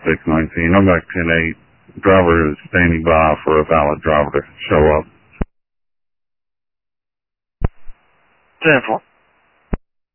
619. I'm back 10-8. Driver is standing by for a valid driver to show up. 10-4.